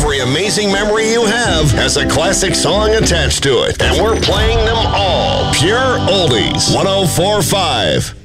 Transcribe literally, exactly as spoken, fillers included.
Every amazing memory you have has a classic song attached to it, and we're playing them all. Pure Oldies. one oh four point five.